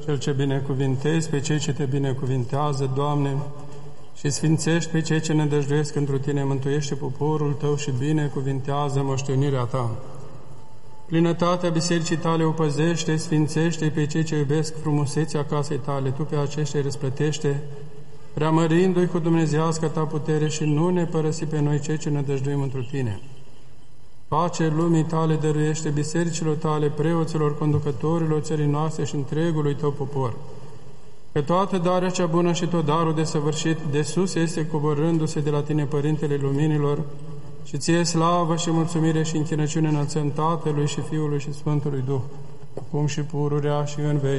Cel ce binecuvintezi pe cei ce te binecuvintează, Doamne, și sfințești pe cei ce ne dăjduiesc întru Tine, mântuiește poporul Tău și binecuvintează moștenirea Ta. Plinătatea bisericii Tale o păzește, sfințește pe cei ce iubesc frumusețea casei Tale, Tu pe aceștia îi răsplătește, preamărindu-i cu dumnezeiască Ta putere și nu ne părăsi pe noi cei ce ne dăjduim întru Tine. Pace lumii Tale dăruiește bisericilor Tale, preoților, conducătorilor țării noastre și întregului Tău popor. Că toată darea cea bună și tot darul desăvârșit de sus este coborându-se de la Tine, Părintele Luminilor, și Ție slavă și mulțumire și închinăciune înălțăm Tatălui și Fiului și Sfântului Duh, acum și pururea și în veci.